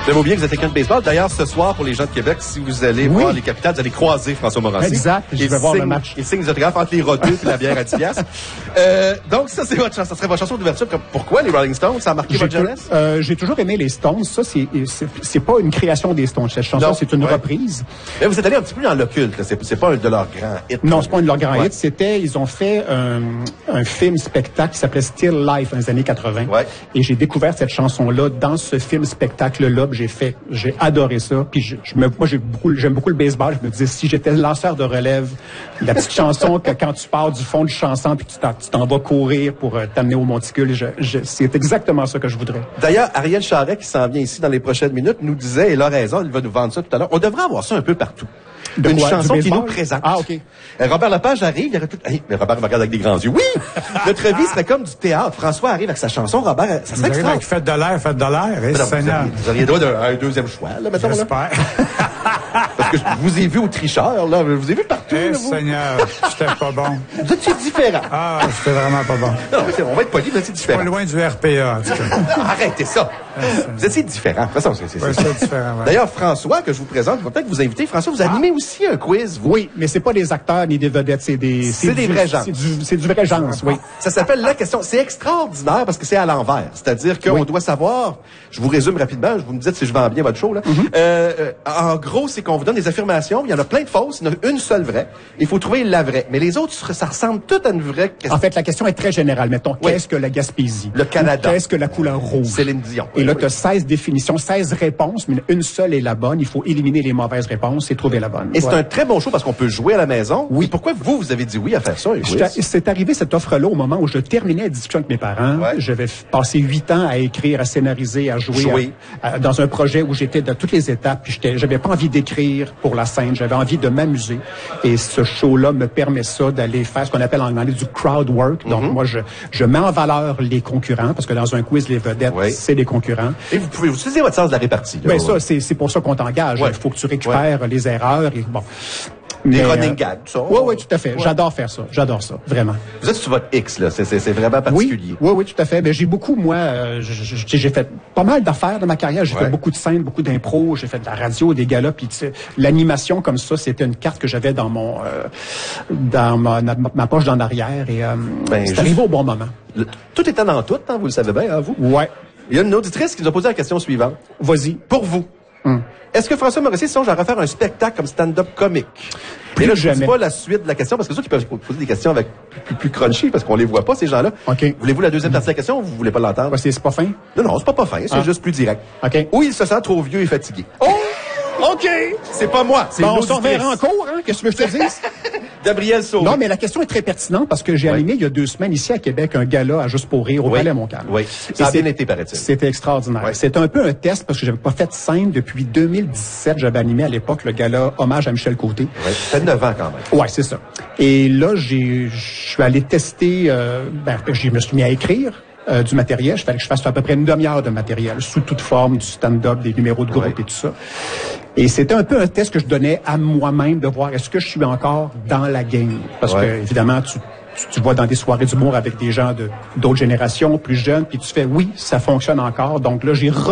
J'aime oublier que vous êtes quelqu'un de baseball. D'ailleurs, ce soir, pour les gens de Québec, si vous allez voir les Capitals, vous allez croiser François Morancy. Exact, je vais voir le match. Il signe des autographes entre les roteux et la bière à 10 piastres. Donc, ça, c'est votre chanson. Ça serait votre chanson d'ouverture. Pourquoi les Rolling Stones? Ça a marqué votre jeunesse? J'ai toujours aimé les Stones. Ça, c'est pas une création des Stones. Cette chanson, c'est une reprise. Mais vous êtes allé un petit peu dans l'occulte. C'est pas un de leurs grands hits. Non, c'est pas un de leurs grands hits. Ils ont fait un film-spectacle qui s'appelait Still Life dans les années 80. Ouais. Et j'ai découvert cette chanson-là dans ce film-spectacle-là. J'ai adoré ça. Puis moi, j'aime beaucoup le baseball. Je me disais, si j'étais lanceur de relève, la petite chanson que quand tu pars du fond du chanson puis tu t'en vas courir pour t'amener au monticule, c'est exactement ça que je voudrais. D'ailleurs, Ariel Charret, qui s'en vient ici dans les prochaines minutes, nous disait, et il a raison, il va nous vendre ça tout à l'heure, on devrait avoir ça un peu partout. Une chanson qui nous présente. Ah, OK. Robert Lepage arrive, il aurait tout... Hey, mais Robert me regarde avec des grands yeux. Oui! Notre vie serait comme du théâtre. François arrive avec sa chanson, Robert, ça serait extraordinaire. Faites de l'air, vous auriez droit d'un deuxième choix, là, mettons. J'espère. Parce que je vous ai vu au tricheur, là. Je vous ai vu partout, là, vous. Seigneur, j'étais pas bon. Vous étiez différent. Ah, j'étais vraiment pas bon. Non, on va être poli, vous étiez différent. Pas loin du RPA, en tout cas. Arrêtez ça. Vous étiez différent. De toute façon, c'est différent, ouais. D'ailleurs, François, que je vous présente, je vais peut-être vous inviter. François, vous animez aussi un quiz, vous. Oui, mais c'est pas des acteurs ni des vedettes, c'est des vrais gens. C'est du vrai genre, oui. Ça s'appelle La Question. C'est extraordinaire parce que c'est à l'envers. C'est-à-dire qu'on doit savoir, je vous résume rapidement, vous me dites si je vends bien votre show, là. En gros, c'est qu'on vous donne des affirmations, il y en a plein de fausses, il y en a une seule vraie. Il faut trouver la vraie. Mais les autres, ça ressemble tout à une vraie question. En fait, la question est très générale. Mettons, qu'est-ce que la Gaspésie? Le Canada. Qu'est-ce que la couleur rouge? Céline Dion. Et là, tu as 16 définitions, 16 réponses, mais une seule est la bonne. Il faut éliminer les mauvaises réponses et trouver la bonne. Et c'est un très bon show parce qu'on peut jouer à la maison. Oui. Pourquoi vous avez dit oui à faire ça? C'est arrivé cette offre-là au moment où je terminais la discussion avec mes parents. Ouais. J'avais passé 8 ans à écrire, à scénariser, à jouer dans un projet où j'étais dans toutes les étapes. Puis j'avais pas envie d'écrire pour la scène, j'avais envie de m'amuser. Et ce show-là me permet ça d'aller faire ce qu'on appelle en anglais du crowd work. Donc moi, je mets en valeur les concurrents parce que dans un quiz, les vedettes, c'est des concurrents. Et vous pouvez utiliser votre sens de la répartie. Ben ça, c'est pour ça qu'on t'engage. Il faut que tu récupères les erreurs. Et bon. Les running gags, ça. Oui, tout à fait. Ouais. J'adore faire ça. J'adore ça, vraiment. Vous êtes sur votre X, là. C'est vraiment particulier. Oui, tout à fait. Ben, j'ai beaucoup, moi, j'ai fait pas mal d'affaires dans ma carrière. J'ai fait beaucoup de scènes, beaucoup d'impro. J'ai fait de la radio, des galas. Puis, l'animation comme ça, c'était une carte que j'avais dans mon, dans ma poche d'en arrière. Et c'est arrivé au bon moment. Tout étant dans tout, hein, vous le savez bien, hein, vous? Ouais. Il y a une auditrice qui nous a posé la question suivante. Vas-y. Pour vous. Est-ce que François Morancy songe à refaire un spectacle comme stand-up comique? Et là, je ne dis pas la suite de la question, parce que ceux qui peuvent poser des questions avec plus crunchy, parce qu'on les voit pas, ces gens-là. OK. Voulez-vous la deuxième partie de la question ou vous voulez pas l'entendre? Ben, c'est pas fin? Non, c'est pas fin, c'est juste plus direct. OK. Ou il se sent trop vieux et fatigué. Oh! OK! C'est pas moi, c'est on se reverra en cours, hein? Qu'est-ce que je te dise? Gabriel Sauvé. Non, mais la question est très pertinente parce que j'ai animé il y a 2 semaines ici à Québec un gala à Juste pour rire au Palais Montcalm. Oui, ça a bien été, paraît-il. C'était extraordinaire. C'était un peu un test parce que j'avais pas fait de scène depuis 2017. J'avais animé à l'époque le gala Hommage à Michel Côté. Oui, ça fait 9 ans quand même. Ouais, c'est ça. Et là, je suis allé tester, je me suis mis à écrire. Du matériel. Il fallait que je fasse à peu près une demi-heure de matériel, sous toute forme, du stand-up, des numéros de groupe et tout ça. Et c'était un peu un test que je donnais à moi-même de voir est-ce que je suis encore dans la game. Parce que, évidemment, tu vas dans des soirées d'humour avec des gens d'autres générations, plus jeunes, puis tu fais oui, ça fonctionne encore. Donc là, j'ai